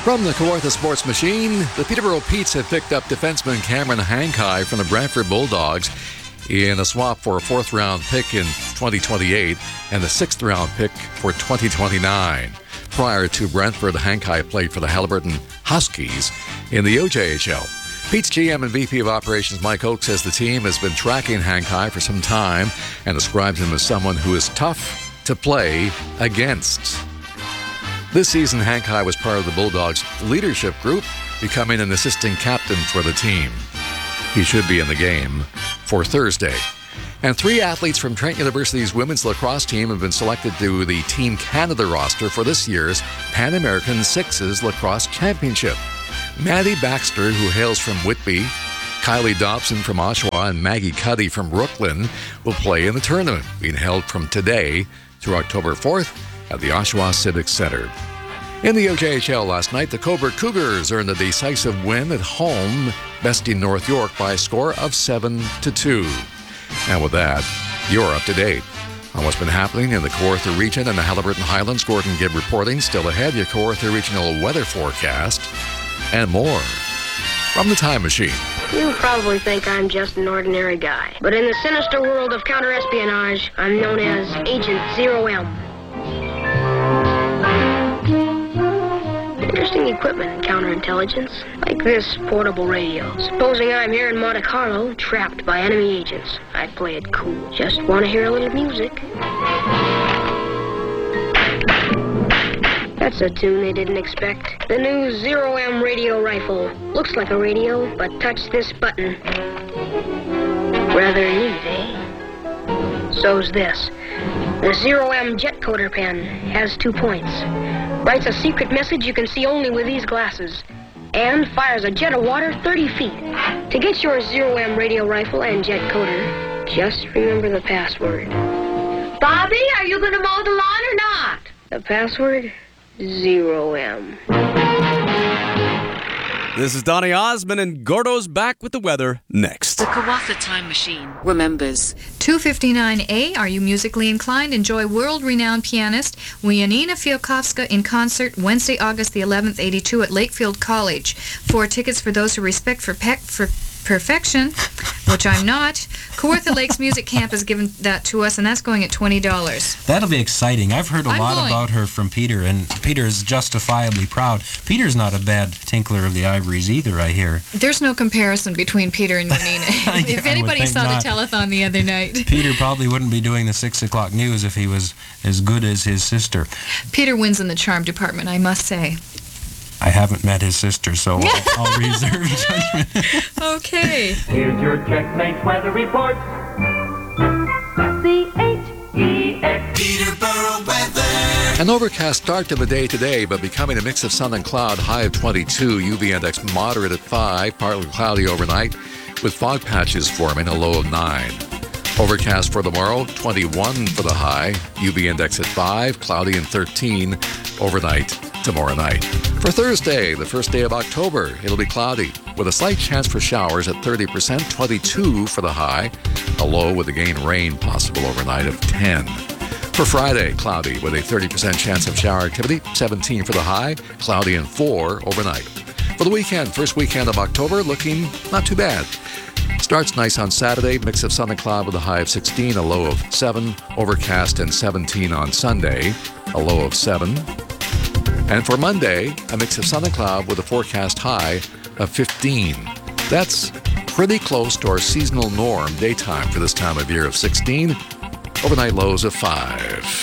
From the Kawartha Sports Machine, the Peterborough Petes have picked up defenseman Cameron Hankai from the Brantford Bulldogs in a swap for a fourth-round pick in 2028 and a sixth-round pick for 2029. Prior to Brentford, Hankai played for the Haliburton Huskies in the OJHL. Pete's GM and VP of Operations Mike Oakes says the team has been tracking Hankai for some time and describes him as someone who is tough to play against. This season, Hankai was part of the Bulldogs' leadership group, becoming an assistant captain for the team. He should be in the game for Thursday. And 3 athletes from Trent University's women's lacrosse team have been selected to the Team Canada roster for this year's Pan American Sixes Lacrosse Championship. Maddie Baxter, who hails from Whitby, Kylie Dobson from Oshawa, and Maggie Cuddy from Brooklyn will play in the tournament, being held from today through October 4th at the Oshawa Civic Center. In the OJHL last night, the Cobourg Cougars earned a decisive win at home, besting North York by a score of 7-2. And with that, you're up to date on what's been happening in the Kawartha region and the Haliburton Highlands. Gordon Gibb reporting. Still ahead, your Kawartha regional weather forecast and more from the Time Machine. You probably think I'm just an ordinary guy, but in the sinister world of counter-espionage, I'm known as Agent Zero M. Interesting equipment in counterintelligence, like this portable radio. Supposing I'm here in Monte Carlo, trapped by enemy agents, I'd play it cool. Just want to hear a little music. That's a tune they didn't expect. The new Zero M radio rifle. Looks like a radio, but touch this button. Rather neat, eh? So's this. The Zero M jet coder pen has 2 points. Writes a secret message you can see only with these glasses. And fires a jet of water 30 feet. To get your Zero M radio rifle and jet coder, just remember the password. Bobby, are you going to mow the lawn or not? The password? Zero M. This is Donny Osmond, and Gordo's back with the weather next. The Kawartha Time Machine remembers. 259A, are you musically inclined? Enjoy world-renowned pianist Janina Fialkowska in concert Wednesday, August the 11th, 82 at Lakefield College. 4 tickets for those who respect for perfection, which I'm not. Kawartha Lakes Music Camp has given that to us, and that's going at $20. That'll be exciting. I've heard a lot going. about her from Peter, and Peter is justifiably proud. Peter's not a bad tinkler of the ivories either, I hear. There's no comparison between Peter and Janina. If anybody saw the telethon the other night. Peter probably wouldn't be doing the 6 o'clock news if he was as good as his sister. Peter wins in the charm department, I must say. I haven't met his sister, so I'll reserve judgment. Okay. Here's your Checkmate weather report. C-H-E-X. Peterborough weather. An overcast start to the day today, but becoming a mix of sun and cloud, high of 22, UV index moderate at 5, partly cloudy overnight, with fog patches forming, a low of 9. Overcast for tomorrow, 21 for the high, UV index at 5, cloudy and 13 overnight tomorrow night. For Thursday, the first day of October, it'll be cloudy with a slight chance for showers at 30%, 22 for the high, a low with again rain possible overnight of 10. For Friday, cloudy with a 30% chance of shower activity, 17 for the high, cloudy and 4 overnight. For the weekend, first weekend of October, looking not too bad. Starts nice on Saturday, mix of sun and cloud with a high of 16, a low of 7, overcast and 17 on Sunday, a low of 7. And for Monday, a mix of sun and cloud with a forecast high of 15. That's pretty close to our seasonal norm daytime for this time of year of 16. Overnight lows of 5.